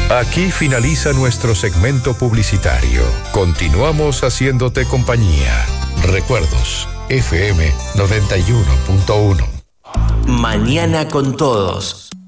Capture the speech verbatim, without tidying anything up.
Aquí finaliza nuestro segmento publicitario. Continuamos haciéndote compañía. Recuerdos, F M noventa y uno punto uno. Mañana con todos.